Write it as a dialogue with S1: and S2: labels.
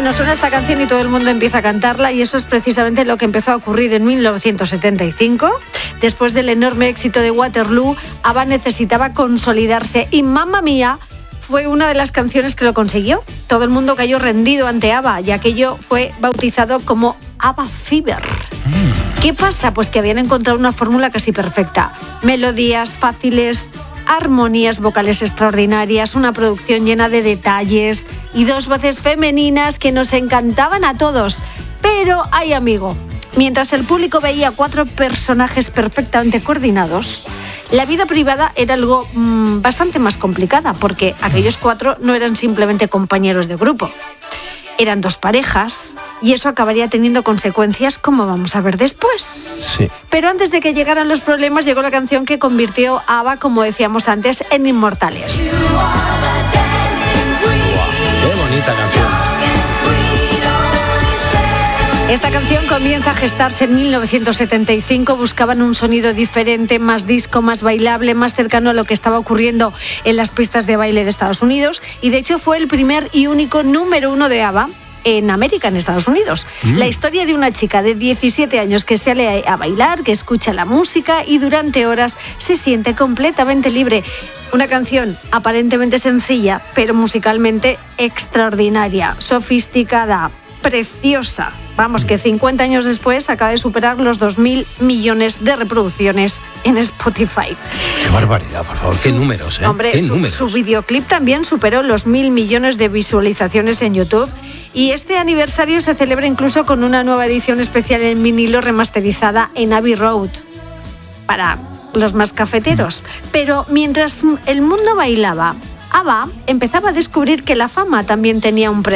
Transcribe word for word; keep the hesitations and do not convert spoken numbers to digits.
S1: Bueno, suena esta canción y todo el mundo empieza a cantarla, y eso es precisamente lo que empezó a ocurrir en mil novecientos setenta y cinco. Después del enorme éxito de Waterloo, ABBA necesitaba consolidarse y Mamma Mía fue una de las canciones que lo consiguió. Todo el mundo cayó rendido ante ABBA y aquello fue bautizado como ABBA Fever. ¿Qué pasa? Pues que habían encontrado una fórmula casi perfecta. Melodías fáciles, armonías vocales extraordinarias, una producción llena de detalles y dos voces femeninas que nos encantaban a todos. Pero, ay amigo, mientras el público veía cuatro personajes perfectamente coordinados, la vida privada era algo mmm, bastante más complicada, porque aquellos cuatro no eran simplemente compañeros de grupo. Eran dos parejas y eso acabaría teniendo consecuencias, como vamos a ver después.
S2: Sí.
S1: Pero antes de que llegaran los problemas, llegó la canción que convirtió a ABBA, como decíamos antes, en inmortales.
S2: Qué bonita canción.
S1: Esta canción comienza a gestarse en mil novecientos setenta y cinco. Buscaban un sonido diferente, más disco, más bailable, más cercano a lo que estaba ocurriendo en las pistas de baile de Estados Unidos. Y de hecho fue el primer y único número uno de ABBA en América, en Estados Unidos. Mm. La historia de una chica de diecisiete años que sale a bailar, que escucha la música y durante horas se siente completamente libre. Una canción aparentemente sencilla, pero musicalmente extraordinaria, sofisticada, preciosa. Vamos, que cincuenta años después acaba de superar los dos mil millones de reproducciones en Spotify.
S2: Qué barbaridad, por favor, qué números, ¿eh?
S1: Hombre,
S2: ¿Qué
S1: su,
S2: números?
S1: su videoclip también superó los mil millones de visualizaciones en YouTube. Y este aniversario se celebra incluso con una nueva edición especial en vinilo remasterizada en Abbey Road, para los más cafeteros. Pero mientras el mundo bailaba, ABBA empezaba a descubrir que la fama también tenía un precio.